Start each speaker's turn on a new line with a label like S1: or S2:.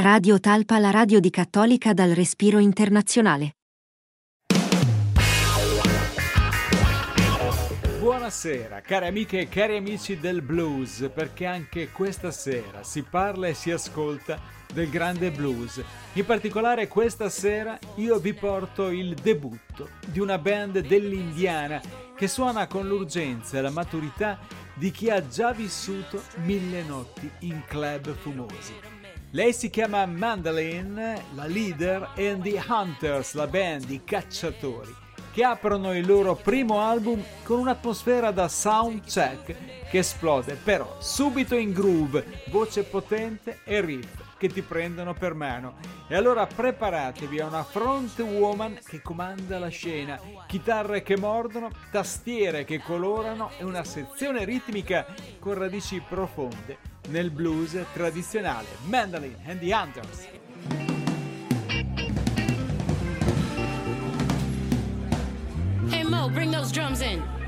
S1: Radio Talpa, la radio di Cattolica dal respiro internazionale.
S2: Buonasera, cari amiche e cari amici del blues, perché anche questa sera si parla e si ascolta del grande blues. In particolare questa sera io vi porto il debutto di una band dell'Indiana che suona con l'urgenza e la maturità di chi ha già vissuto 1000 notti in club fumosi. Lei si chiama Mandolin, la leader, e The Hunters, la band di cacciatori, che aprono il loro primo album con un'atmosfera da soundcheck che esplode però subito in groove, voce potente e riff che ti prendono per mano. E allora preparatevi a una front woman che comanda la scena, chitarre che mordono, tastiere che colorano e una sezione ritmica con radici profonde nel blues tradizionale. Mandolin and the Hunters.
S3: Hey Mo, bring those drums in.